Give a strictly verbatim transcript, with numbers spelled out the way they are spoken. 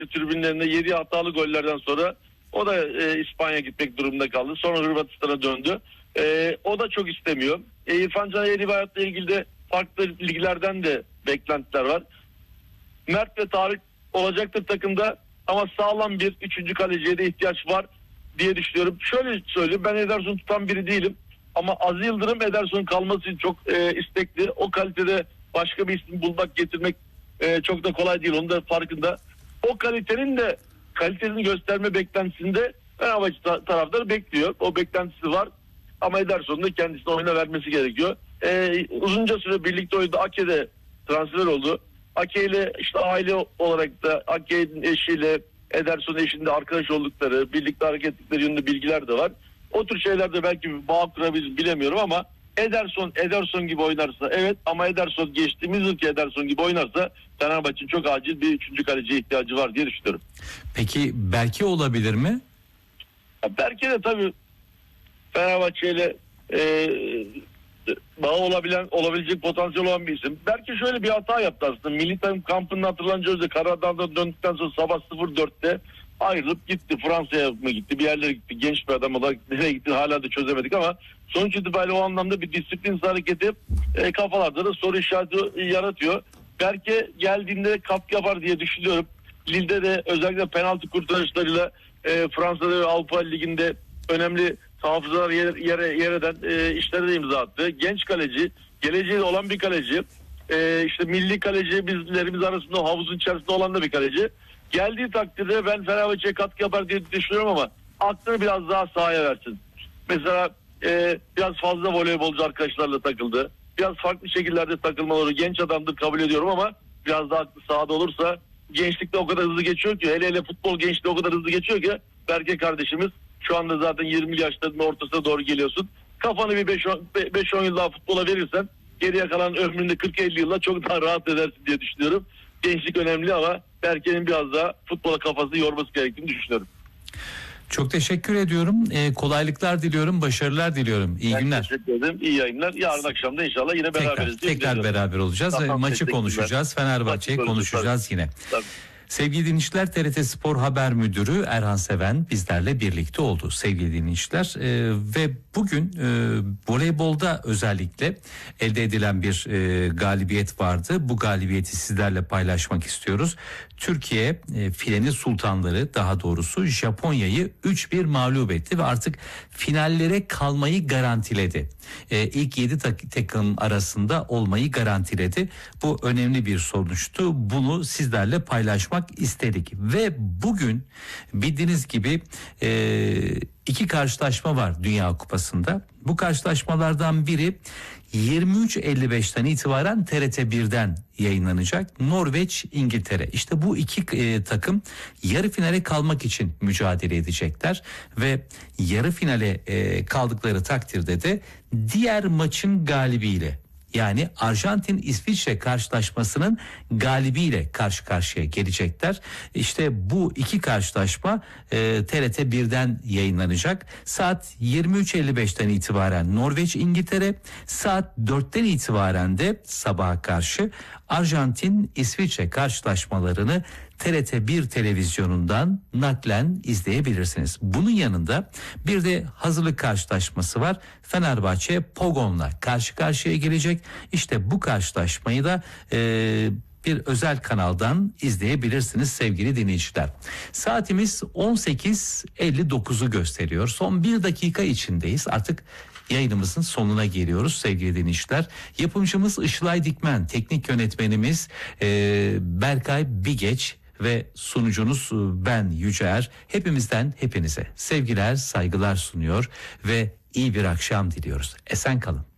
tribünlerinde yediği hatalı gollerden sonra o da e, İspanya gitmek durumunda kaldı. Sonra Hırvatistan'a döndü. E, o da çok istemiyor. E, İrfan Can Eğribayat'la ilgili de farklı liglerden de beklentiler var. Mert ve Tarık olacaktır takımda ama sağlam bir üçüncü kaleciye de ihtiyaç var diye düşünüyorum. Şöyle söyleyeyim, ben Ederson tutan biri değilim ama Aziz Yıldırım Ederson'un kalması için çok e, istekli. O kalitede başka bir isim bulmak, getirmek e, çok da kolay değil. Onun da farkında. O kalitenin de kalitesini gösterme beklentisinde Fenerbahçe taraftarı bekliyor. O beklentisi var ama Ederson'un da kendisine oyuna vermesi gerekiyor. E, uzunca süre birlikte oynadı. Ake'de transfer oldu. Ake ile işte aile olarak da Ake'nin eşiyle Ederson eşinde arkadaş oldukları, birlikte hareket ettikleri yönünde bilgiler de var. O tür şeylerde belki bir bağ kurabiliriz, bilemiyorum ama Ederson Ederson gibi oynarsa evet, ama Ederson geçtiğimiz yılki Ederson gibi oynarsa Fenerbahçe'nin çok acil bir üçüncü kaleciye ihtiyacı var diye düşünüyorum. Peki Berke olabilir mi? Ya Berke de tabii Fenerbahçe ile e, bağı olabilen, olabilecek potansiyel olan bir isim. Belki şöyle bir hata yaptı aslında. Milli takım kampının hatırlanacağı üzere Karadağ'dan döndükten sonra sabah sıfır dörtte ayrılıp gitti. Fransa'ya mı gitti, bir yerlere gitti. Genç bir adam olarak nereye gitti hala da çözemedik ama sonuç itibariyle o anlamda bir disiplin hareketi e, kafalarda da soru işareti yaratıyor. Belki geldiğinde katkı yapar diye düşünüyorum. Lille'de de özellikle penaltı kurtarışlarıyla e, Fransa'da ve Avrupa Ligi'nde önemli hafızalar yer, yere, yer eden e, işlere de imza attı. Genç kaleci, geleceği de olan bir kaleci. E, işte milli kaleci bizlerimiz arasında o havuzun içerisinde olan da bir kaleci. Geldiği takdirde ben Fenerbahçe'ye katkı yapar diye düşünüyorum ama aklını biraz daha sahaya versin. Mesela e, biraz fazla voleybolcu arkadaşlarla takıldı. Biraz farklı şekillerde takılmaları, genç adamdır kabul ediyorum ama biraz daha aklı sahada olursa, gençlikte o kadar hızlı geçiyor ki, hele hele futbol gençliği o kadar hızlı geçiyor ki, Berke kardeşimiz şu anda zaten yirmi yaşlarının ortasına doğru geliyorsun. Kafanı bir beş on yıl daha futbola verirsen geriye kalan ömründe kırk elli yılla çok daha rahat edersin diye düşünüyorum. Gençlik önemli ama Berke'nin biraz daha futbola kafasını yorması gerektiğini düşünüyorum. Çok teşekkür ediyorum. Ee, kolaylıklar diliyorum, başarılar diliyorum. İyi ben günler. Teşekkür ederim. İyi yayınlar. Yarın akşam da inşallah yine beraberiz. Tekrar, tekrar beraber olacağız. Tamam, Maçı konuşacağız. Fenerbahçe'yi konuşacağız tabii. Yine. Tabii. Sevgili dinleyiciler, T R T Spor Haber Müdürü Erhan Seven bizlerle birlikte oldu sevgili dinleyiciler. Ee, ve bugün e, voleybolda özellikle elde edilen bir e, galibiyet vardı. Bu galibiyeti sizlerle paylaşmak istiyoruz. Türkiye e, fileni sultanları, daha doğrusu Japonya'yı üç bir mağlup etti ve artık finallere kalmayı garantiledi. E, ilk yedi tak- takım arasında olmayı garantiledi. Bu önemli bir sonuçtu. Bunu sizlerle paylaşmak istedik ve bugün bildiğiniz gibi e, iki karşılaşma var Dünya Kupası'nda. Bu karşılaşmalardan biri yirmi üç elli beşten itibaren T R T birden yayınlanacak. Norveç, İngiltere. İşte bu iki e, takım yarı finale kalmak için mücadele edecekler ve yarı finale e, kaldıkları takdirde de diğer maçın galibiyle, yani Arjantin-İsviçre karşılaşmasının galibiyle karşı karşıya gelecekler. İşte bu iki karşılaşma e, T R T birden yayınlanacak. Saat yirmi üç elli beşten itibaren Norveç-İngiltere, saat dörtten itibaren de sabaha karşı Arjantin-İsviçre karşılaşmalarını T R T bir televizyonundan naklen izleyebilirsiniz. Bunun yanında bir de hazırlık karşılaşması var. Fenerbahçe Pogon'la karşı karşıya gelecek. İşte bu karşılaşmayı da e, bir özel kanaldan izleyebilirsiniz sevgili dinleyiciler. Saatimiz on sekiz elli dokuzu gösteriyor. Son bir dakika içindeyiz. Artık yayınımızın sonuna geliyoruz sevgili dinleyiciler. Yapımcımız Işılay Dikmen, teknik yönetmenimiz e, Berkay Bigeç ve sunucunuz ben Yüceer. Hepimizden hepinize sevgiler, saygılar sunuyor ve iyi bir akşam diliyoruz. Esen kalın.